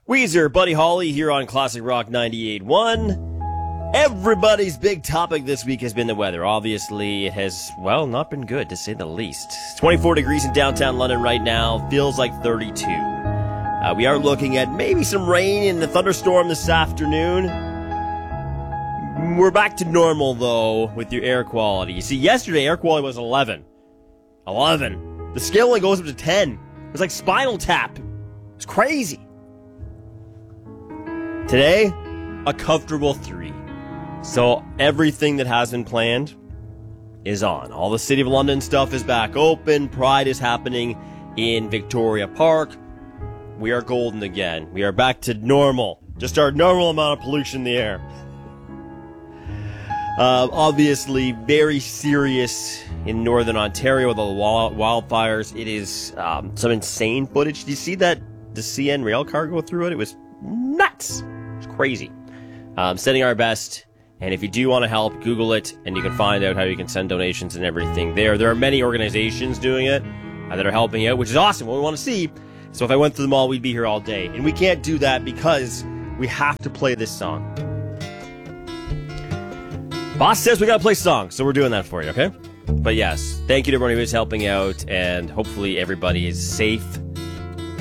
Weezer, Buddy Holly here on Classic Rock 98.1. Everybody's big topic this week has been the weather. Obviously, it has, not been good, to say the least. It's 24 degrees in downtown London right now. Feels like 32. We are looking at maybe some rain and a thunderstorm this afternoon. We're back to normal, though, with your air quality. You see, yesterday, air quality was 11. 11. The scale only goes up to 10. It was like Spinal Tap. It's crazy. Today, a comfortable 3. So everything that has been planned is on. All the City of London stuff is back open. Pride is happening in Victoria Park. We are golden again. We are back to normal. Just our normal amount of pollution in the air. Obviously, very serious in Northern Ontario with all the wildfires. It is some insane footage. Did you see that the CN rail car go through it? It was nuts. It's crazy. Sending our best. And if you do want to help, Google it, and you can find out how you can send donations and everything there. There are many organizations doing it that are helping out, which is awesome. What we want to see. So if I went through them all, we'd be here all day. And we can't do that because we have to play this song. Boss says we got to play songs, so we're doing that for you, okay? But yes, thank you to everyone who is helping out, and hopefully everybody is safe